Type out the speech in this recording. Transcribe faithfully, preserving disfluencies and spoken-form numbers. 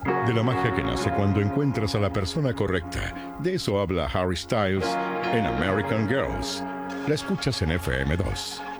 de la magia que nace cuando encuentras a la persona correcta. De eso habla Harry Styles en American Girls. La escuchas en F M dos.